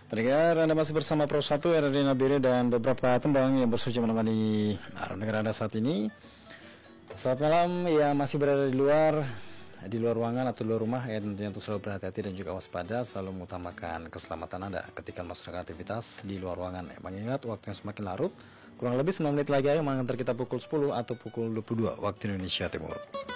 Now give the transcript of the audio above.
Pendengar, Anda masih bersama Pro 1 RRI Nabire dan beberapa tembang yang bersuci menemani negara Anda saat ini. Selamat malam yang masih berada di luar ruangan atau di luar rumah, ya tentunya untuk selalu berhati-hati dan juga waspada, selalu mengutamakan keselamatan Anda ketika melaksanakan aktivitas di luar ruangan. Mengingat waktu yang semakin larut, kurang lebih 9 menit lagi yang mengantar kita pukul 10 atau pukul 22 waktu Indonesia Timur.